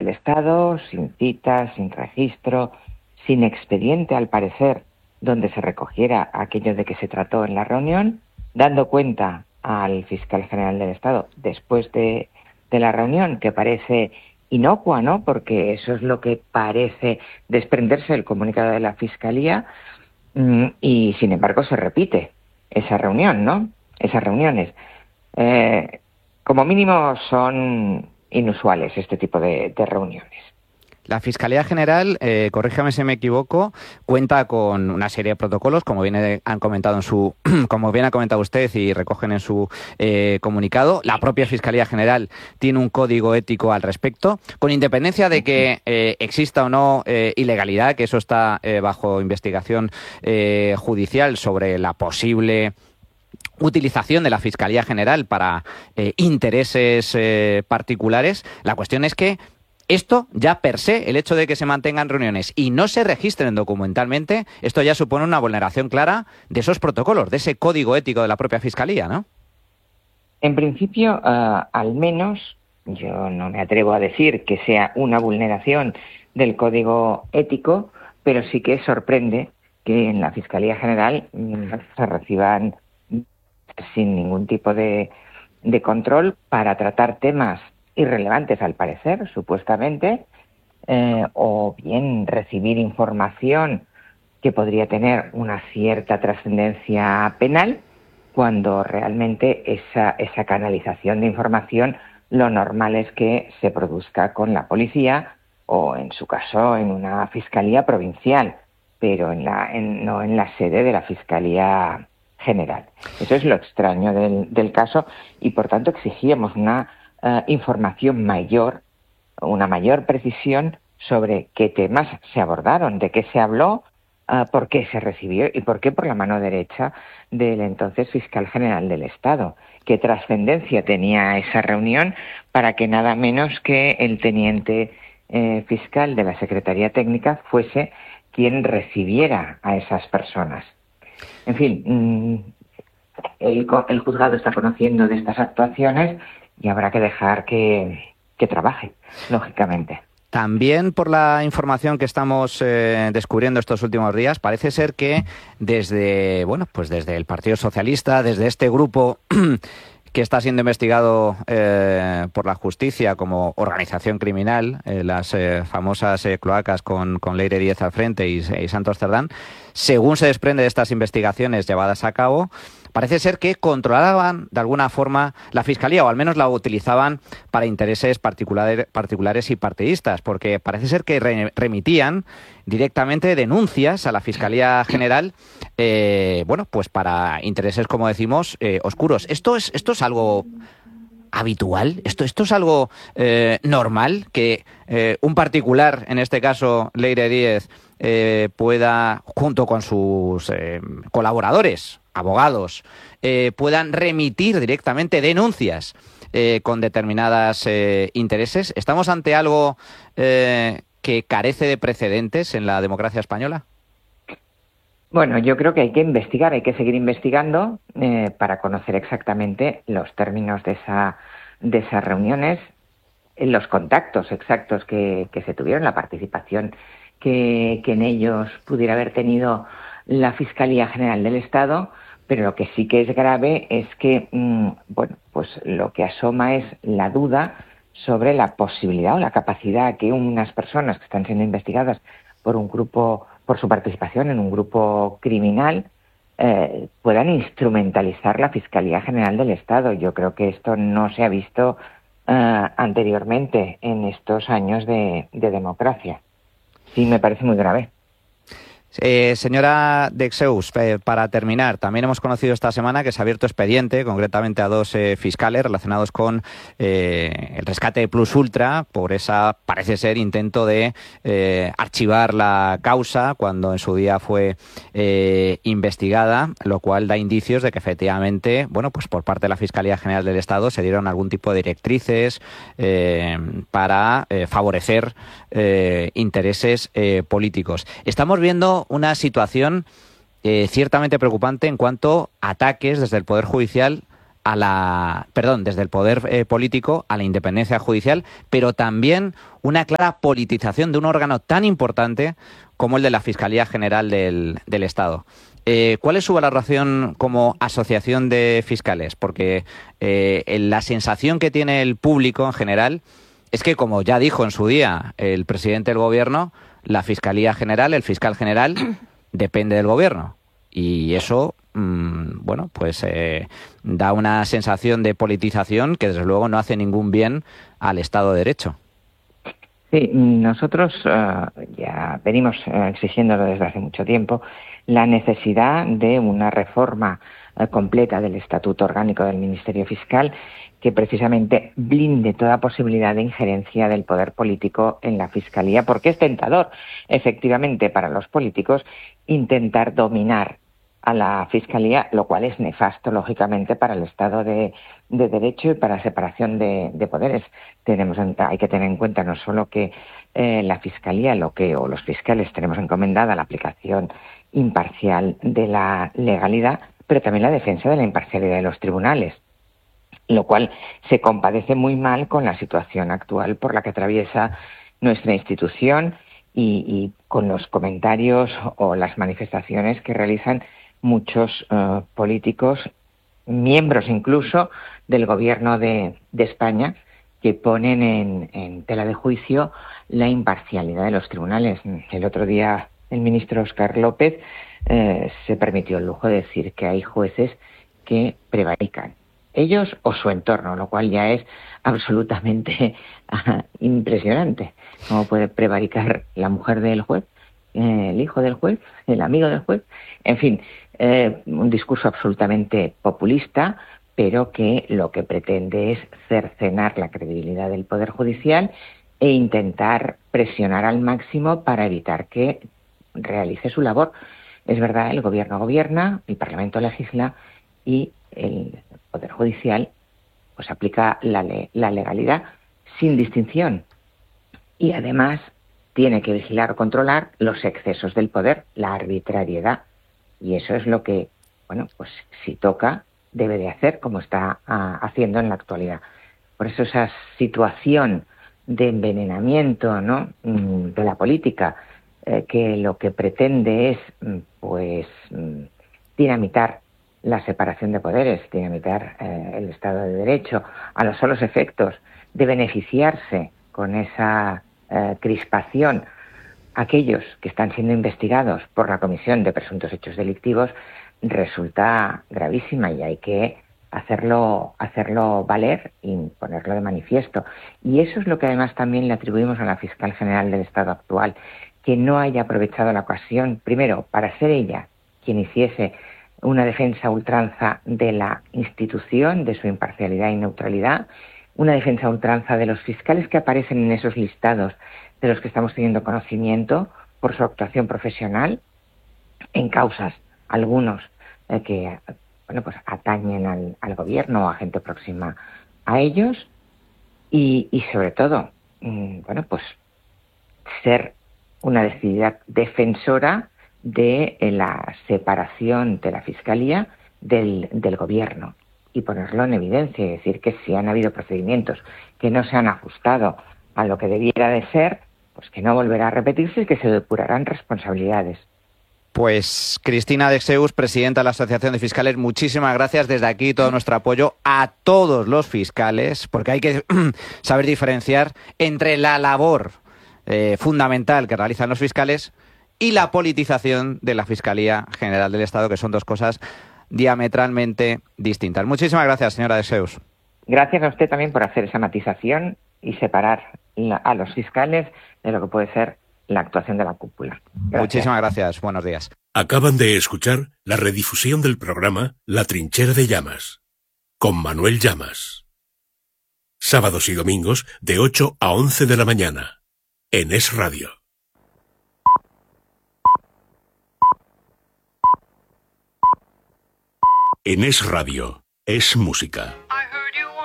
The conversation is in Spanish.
del Estado, sin cita, sin registro, sin expediente, al parecer, donde se recogiera aquello de que se trató en la reunión, dando cuenta al fiscal general del Estado después de la reunión, que parece inocua, ¿no? Porque eso es lo que parece desprenderse del comunicado de la Fiscalía, y sin embargo se repite esa reunión, ¿no? Esas reuniones. Como mínimo son inusuales este tipo de reuniones. La Fiscalía General, corríjame si me equivoco, cuenta con una serie de protocolos, como bien ha comentado usted y recogen en su comunicado. La propia Fiscalía General tiene un código ético al respecto, con independencia de que exista o no ilegalidad, que eso está bajo investigación judicial sobre la posible utilización de la Fiscalía General para intereses particulares. La cuestión es que esto ya per se, el hecho de que se mantengan reuniones y no se registren documentalmente, esto ya supone una vulneración clara de esos protocolos, de ese código ético de la propia Fiscalía, ¿no? En principio, al menos, yo no me atrevo a decir que sea una vulneración del código ético, pero sí que sorprende que en la Fiscalía General se reciban sin ningún tipo de control para tratar temas irrelevantes, al parecer, supuestamente, o bien recibir información que podría tener una cierta trascendencia penal, cuando realmente esa canalización de información, lo normal es que se produzca con la policía o, en su caso, en una fiscalía provincial, pero no en la sede de la Fiscalía General. Eso es lo extraño del caso, y por tanto exigíamos una información mayor, una mayor precisión sobre qué temas se abordaron, de qué se habló, por qué se recibió y por qué por la mano derecha del entonces fiscal general del Estado. Qué trascendencia tenía esa reunión para que nada menos que el teniente fiscal de la Secretaría Técnica fuese quien recibiera a esas personas. En fin, el juzgado está conociendo de estas actuaciones y habrá que dejar que trabaje, lógicamente. También, por la información que estamos descubriendo estos últimos días, parece ser que desde el Partido Socialista, desde este grupo que está siendo investigado por la justicia como organización criminal, las famosas cloacas con Leire Díez al frente y Santos Cerdán, según se desprende de estas investigaciones llevadas a cabo, parece ser que controlaban de alguna forma la Fiscalía, o al menos la utilizaban para intereses particulares y partidistas, porque parece ser que remitían directamente denuncias a la Fiscalía General, pues para intereses, como decimos, oscuros. ¿Esto es algo habitual? ¿Esto es algo normal? Que un particular, en este caso Leire Díez, pueda, junto con sus colaboradores, abogados, puedan remitir directamente denuncias con determinadas intereses. ¿Estamos ante algo que carece de precedentes en la democracia española? Bueno, yo creo que hay que investigar, hay que seguir investigando para conocer exactamente los términos de esas reuniones, los contactos exactos que se tuvieron, la participación que en ellos pudiera haber tenido la Fiscalía General del Estado, pero lo que sí que es grave es que, pues lo que asoma es la duda sobre la posibilidad o la capacidad que unas personas que están siendo investigadas por un grupo, por su participación en un grupo criminal, puedan instrumentalizar la Fiscalía General del Estado. Yo creo que esto no se ha visto anteriormente en estos años de democracia. Sí, me parece muy grave. Señora Dexeus, para terminar, también hemos conocido esta semana que se ha abierto expediente, concretamente a 2 fiscales relacionados con el rescate de Plus Ultra por esa, parece ser, intento de archivar la causa cuando en su día fue investigada, lo cual da indicios de que efectivamente, pues por parte de la Fiscalía General del Estado se dieron algún tipo de directrices para favorecer intereses políticos. Estamos viendo una situación ciertamente preocupante en cuanto a ataques desde el Poder Judicial desde el poder político a la independencia judicial, pero también una clara politización de un órgano tan importante como el de la Fiscalía General del Estado. ¿Cuál es su valoración como asociación de fiscales? Porque la sensación que tiene el público en general es que, como ya dijo en su día el presidente del Gobierno, la Fiscalía General, el fiscal general, depende del Gobierno. Y eso, pues da una sensación de politización que, desde luego, no hace ningún bien al Estado de Derecho. Sí, nosotros ya venimos exigiéndolo desde hace mucho tiempo, la necesidad de una reforma completa del Estatuto Orgánico del Ministerio Fiscal que precisamente blinde toda posibilidad de injerencia del poder político en la Fiscalía, porque es tentador, efectivamente, para los políticos intentar dominar a la Fiscalía, lo cual es nefasto, lógicamente, para el Estado de Derecho y para la separación de poderes. Hay que tener en cuenta no solo que la Fiscalía o los fiscales tenemos encomendada la aplicación imparcial de la legalidad, pero también la defensa de la imparcialidad de los tribunales, lo cual se compadece muy mal con la situación actual por la que atraviesa nuestra institución y con los comentarios o las manifestaciones que realizan muchos políticos, miembros incluso del Gobierno de España, que ponen en tela de juicio la imparcialidad de los tribunales. El otro día el ministro Óscar López se permitió el lujo de decir que hay jueces que prevarican, ellos o su entorno, lo cual ya es absolutamente impresionante. ¿Cómo puede prevaricar la mujer del juez, el hijo del juez, el amigo del juez? En fin, un discurso absolutamente populista, pero que lo que pretende es cercenar la credibilidad del Poder Judicial e intentar presionar al máximo para evitar que realice su labor. Es verdad, el Gobierno gobierna, el Parlamento legisla y el Poder Judicial pues aplica la legalidad sin distinción. Y además tiene que vigilar o controlar los excesos del poder, la arbitrariedad. Y eso es lo que, pues si toca, debe de hacer, como está haciendo en la actualidad. Por eso esa situación de envenenamiento, ¿no?, de la política, que lo que pretende es, dinamitar la separación de poderes, dinamitar el Estado de Derecho, a los solos efectos de beneficiarse con esa crispación aquellos que están siendo investigados por la comisión de presuntos hechos delictivos, resulta gravísima y hay que hacerlo valer y ponerlo de manifiesto. Y eso es lo que además también le atribuimos a la fiscal general del Estado actual, que no haya aprovechado la ocasión, primero, para ser ella quien hiciese una defensa a ultranza de la institución, de su imparcialidad y neutralidad, una defensa a ultranza de los fiscales que aparecen en esos listados de los que estamos teniendo conocimiento por su actuación profesional en causas, algunos que pues atañen al gobierno o a gente próxima a ellos y sobre todo pues ser una decidida defensora de la separación de la Fiscalía del gobierno y ponerlo en evidencia y decir que si han habido procedimientos que no se han ajustado a lo que debiera de ser, pues que no volverá a repetirse y que se depurarán responsabilidades. Pues Cristina Dexeus, presidenta de la Asociación de Fiscales, muchísimas gracias. Desde aquí todo nuestro apoyo a todos los fiscales, porque hay que saber diferenciar entre la labor fundamental que realizan los fiscales y la politización de la Fiscalía General del Estado, que son dos cosas diametralmente distintas. Muchísimas gracias, señora Dexeus. Gracias a usted también por hacer esa matización y separar a los fiscales de lo que puede ser la actuación de la cúpula. Gracias. Muchísimas gracias. Buenos días. Acaban de escuchar la redifusión del programa La Trinchera de Llamas, con Manuel Llamas. Sábados y domingos de 8 a 11 de la mañana, en Es Radio. En Es Radio, es música.